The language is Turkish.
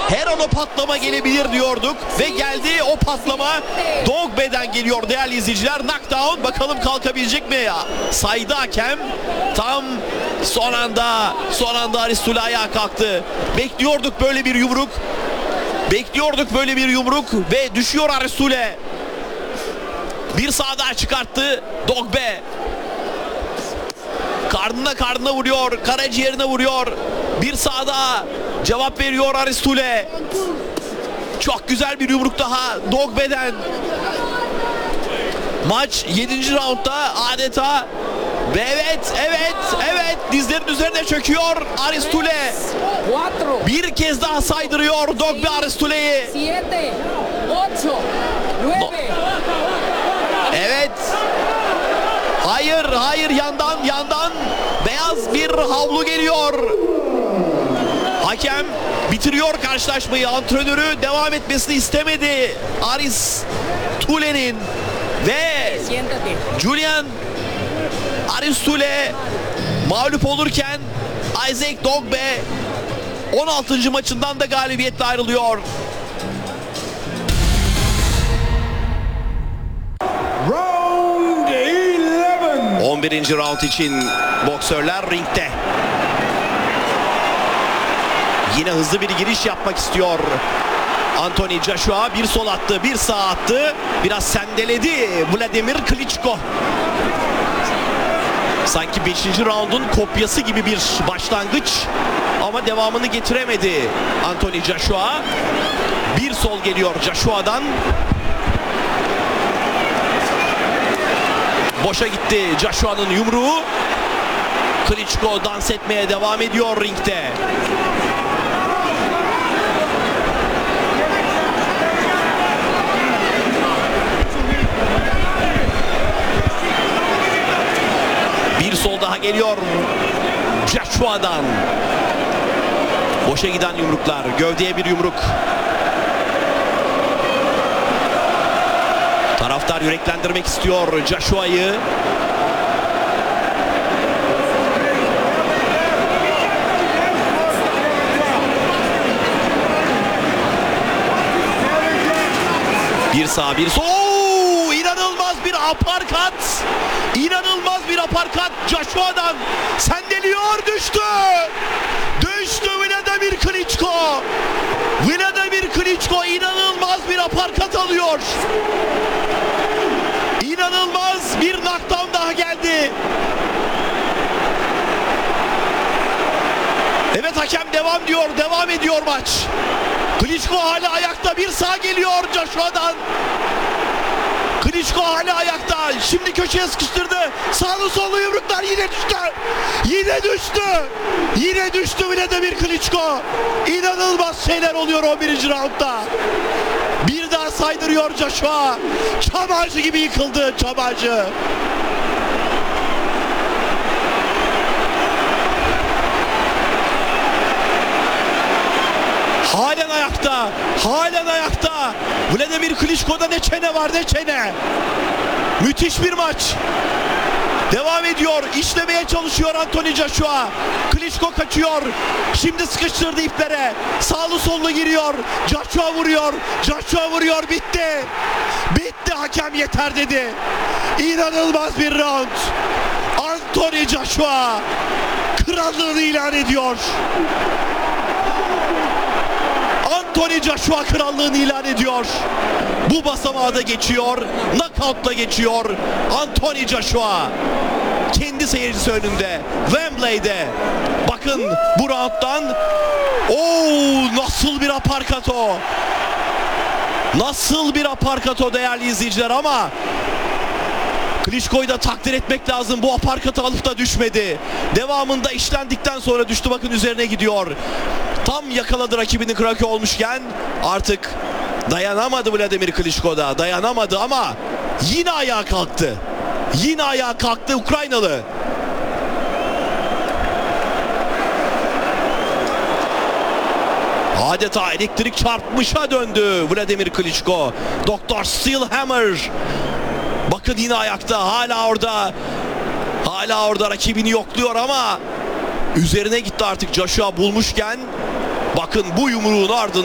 Her an o patlama gelebilir diyorduk ve geldi o patlama. Dogbe'den geliyor değerli izleyiciler. Knockdown, bakalım kalkabilecek mi ya? Saydı hakem. Tam son anda Aristule ayağa kalktı. Bekliyorduk böyle bir yumruk. Ve düşüyor Aristule. Bir sağ daha çıkarttı Dogbe. Karnına vuruyor, karaciğerine vuruyor. Bir sağ daha cevap veriyor Aristule. Çok güzel bir yumruk daha Dogbe'den. Maç 7. roundda adeta. Ve evet dizlerin üzerine çöküyor Aristule. Bir kez daha saydırıyor Dogbe Aristule'yi. Evet. Hayır, yandan beyaz bir havlu geliyor. Hakem bitiriyor karşılaşmayı. Antrenörü devam etmesini istemedi Aristule'nin ve Julian Aristule mağlup olurken Isaac Dogbe 16. maçından da galibiyetle ayrılıyor. Round 11. 11. round için boksörler ringde. Yine hızlı bir giriş yapmak istiyor Anthony Joshua. Bir sol attı, bir sağ attı. Biraz sendeledi Vladimir Klitschko. Sanki 5. roundun kopyası gibi bir başlangıç ama devamını getiremedi Anthony Joshua. Bir sol geliyor Joshua'dan. Boşa gitti Joshua'nın yumruğu. Klitschko dans etmeye devam ediyor ringde. Bir sol daha geliyor Joshua'dan. Boşa giden yumruklar. Gövdeye bir yumruk. Taraftar yüreklendirmek istiyor Joshua'yı. Bir sağ, bir sol. İnanılmaz bir aparkat. İnanılmaz bir aparkat Joshua'dan. Sendeliyor, düştü. Düştü Vladimir Klitschko. Vladimir Klitschko inanılmaz bir aparkat alıyor. İnanılmaz bir knockdown daha geldi. Evet, hakem devam diyor. Devam ediyor maç. Klitschko hala ayakta. Bir sağ geliyor Joshua'dan. Klitschko hala ayakta. Şimdi köşeye sıkıştırdı. Sağlı sollu yumruklar, yine düştü. Yine düştü Vladimir Klitschko. İnanılmaz şeyler oluyor 11. roundda. Bir daha saydırıyor Joshua. Çam ağacı gibi yıkıldı, çam ağacı. Halen ayakta. Vladimir Klitschko'da ne çene var, ne çene. Müthiş bir maç. Devam ediyor. İşlemeye çalışıyor Anthony Joshua. Klitschko kaçıyor. Şimdi sıkıştırdı iplere. Sağlı sollu giriyor. Joshua vuruyor. Bitti. Hakem yeter dedi. İnanılmaz bir round. Anthony Joshua krallığını ilan ediyor. Anthony Joshua krallığını ilan ediyor. Bu basamağı da geçiyor. Knockout'la geçiyor Anthony Joshua. Kendi seyircisi önünde. Wembley'de. Bakın bu round'dan. Nasıl bir aparkat o. Nasıl bir aparkat o değerli izleyiciler, ama Klitschko'yu da takdir etmek lazım. Bu aparkatı alıp da düşmedi. Devamında işlendikten sonra düştü. Bakın üzerine gidiyor. Tam yakaladı rakibini kraki olmuşken artık dayanamadı Vladimir Klitschko'da. Dayanamadı ama yine ayağa kalktı. Ukraynalı. Adeta elektrik çarpmışa döndü Vladimir Klitschko. Dr. Steelhammer. Bakın yine ayakta. Hala orada rakibini yokluyor ama üzerine gitti artık Joshua bulmuşken. Bakın bu yumruğun ardından